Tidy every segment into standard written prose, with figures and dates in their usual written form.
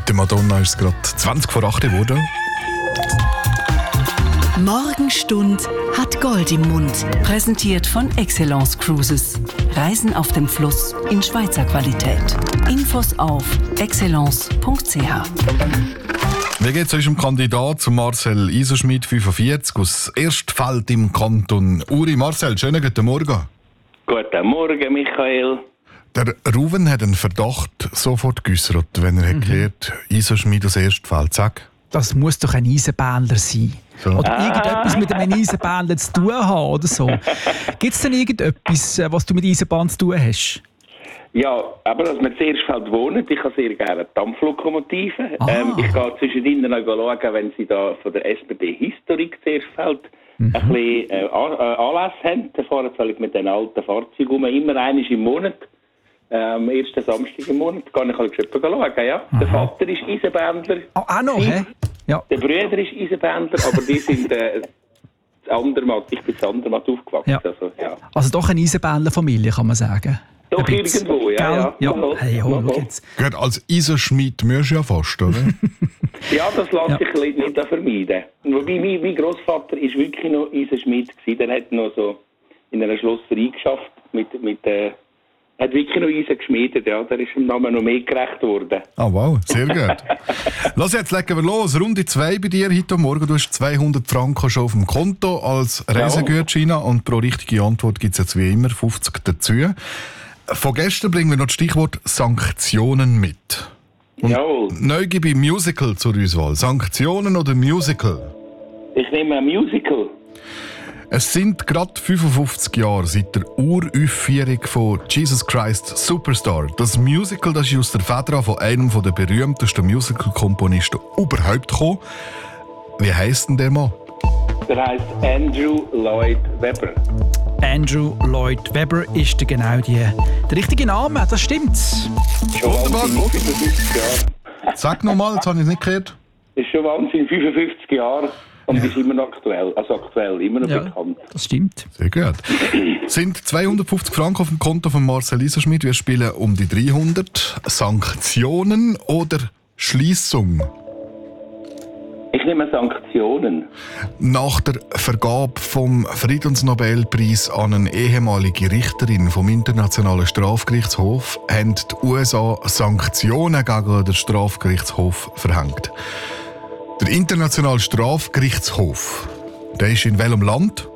Mit der Madonna ist es gerade 20 vor 8 geworden. Morgenstund hat Gold im Mund. Präsentiert von Excellence Cruises. Reisen auf dem Fluss in Schweizer Qualität. Infos auf excellence.ch. Wie geht es unserem Kandidat zu Marcel Iserschmidt, 45, aus Erstfeld im Kanton Uri? Marcel, schönen guten Morgen. Guten Morgen, Michael. Der Ruven hat einen Verdacht sofort geäussert, wenn er erklärt, Iserschmidt aus Erstfeld. Sag. Das muss doch ein Eisenbahner sein. So. Oder irgendetwas mit einem Eisenbahner zu tun haben oder so. Gibt es denn irgendetwas, was du mit Eisenbahn zu tun hast? Ja, aber dass wir in Erstfeld wohnen, ich habe sehr gerne Dampflokomotiven. Ich gehe zwischendrin noch schauen, wenn sie da von der SPD Historik zu Erstfeld ein bisschen Anlass haben. Dann fahren sie mit den alten Fahrzeugen um, immer einmal im Monat. Am ersten Samstag im Monat kann ich halt schauen. Ja. Der Vater ist Eisenbahner. Auch noch, hä? Ja. Der Bruder ist Eisenbahner, aber die sind Andermatt. Ich bin in Andermatt aufgewachsen. Ja. Also doch eine Eisenbahnerfamilie, kann man sagen. Doch irgendwo, ja. Hey, schau jetzt. Gut, als Iserschmidt musst du ja fast, oder? Ja, das lässt sich nicht vermeiden. Wobei, mein Grossvater war wirklich noch Iserschmidt. Der hat noch so in einer Schlosserei geschafft hat wirklich noch Eisen geschmiedet, ja. Der ist dem Namen noch mehr gerecht worden. Ah, wow, sehr gut. Lass jetzt, legen wir los. Runde 2 bei dir heute Morgen. Du hast 200 Franken schon auf dem Konto als Reisegutschein und pro richtige Antwort gibt es jetzt wie immer 50 dazu. Von gestern bringen wir noch das Stichwort Sanktionen mit. Jawohl. Neu gebe ich Musical zur Auswahl. Sanktionen oder Musical? Ich nehme ein Musical. Es sind gerade 55 Jahre seit der Uraufführung von Jesus Christ Superstar. Das Musical, das ist aus der Feder von einem der berühmtesten Musical-Komponisten überhaupt gekommen. Wie heisst denn der Mann? Der heisst Andrew Lloyd Webber. Andrew Lloyd Webber ist der richtige Name, das stimmt. Schon Wunderbar. Wahnsinn, 55 Jahre. Sag nochmal, jetzt habe ich es nicht gehört. Ist schon Wahnsinn, 55 Jahre. Und ist immer noch aktuell, immer noch bekannt. Das stimmt. Sehr gut. Sind 250 Franken auf dem Konto von Marcel Iserschmidt. Wir spielen um die 300. Sanktionen oder Schliessung? Ich nehme Sanktionen. Nach der Vergabe vom Friedensnobelpreis an eine ehemalige Richterin vom Internationalen Strafgerichtshof haben die USA Sanktionen gegen den Strafgerichtshof verhängt. Der Internationale Strafgerichtshof, der ist in welchem Land?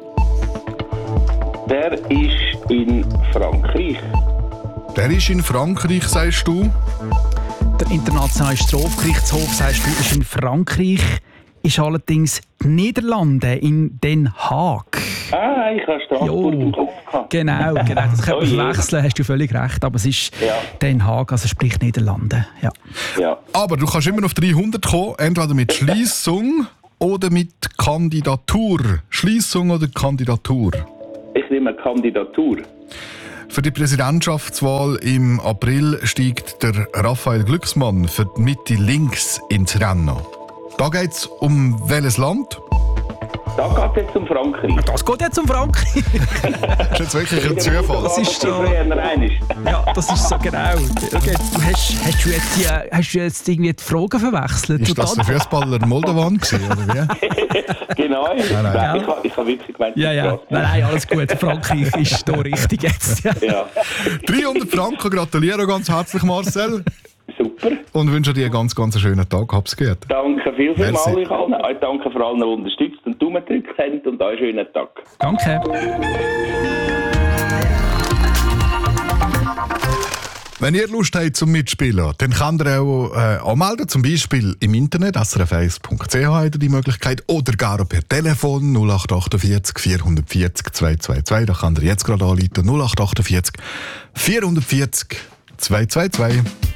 Der ist in Frankreich. Der ist in Frankreich, sagst du? Der Internationale Strafgerichtshof, sagst du, ist in Frankreich, ist allerdings die Niederlande in Den Haag. Ah, ich habe Straßburg im Kopf gehabt. Genau, das kann man verwechseln, hast du völlig recht, aber es ist Den Haag, also sprich Niederlande. Ja. Aber du kannst immer auf 300 kommen, entweder mit Schliessung oder mit Kandidatur. Schliessung oder Kandidatur? Ich nehme Kandidatur. Für die Präsidentschaftswahl im April steigt der Raphael Glucksmann für die Mitte links ins Rennen. Da geht es um welches Land? Da geht es jetzt um Frankreich. Das geht jetzt um Frankreich. Das ist jetzt wirklich ein Zufall. Das ist so. Ja, das ist so genau. Okay, hast du jetzt irgendwie die Fragen verwechselt? Ist das der Fußballer Moldovan gewesen, oder wie? Genau. Nein. Ich habe wirklich gemeint, Ja. Nein, alles gut. Frankreich ist hier richtig jetzt. Ja. 300 Franken, gratuliere ganz herzlich, Marcel. Super. Und wünsche dir einen ganz schönen Tag. Hab's gut. Danke vielmals euch allen. Danke für allen, die unterstützt und Daumen gedrückt haben. Und einen schönen Tag. Danke. Wenn ihr Lust habt zum Mitspielen, dann könnt ihr auch anmelden, zum Beispiel im Internet, srf1.ch habt ihr die Möglichkeit, oder gar per Telefon 0848 440 222. Da könnt ihr jetzt gerade anrufen, 0848 440 222.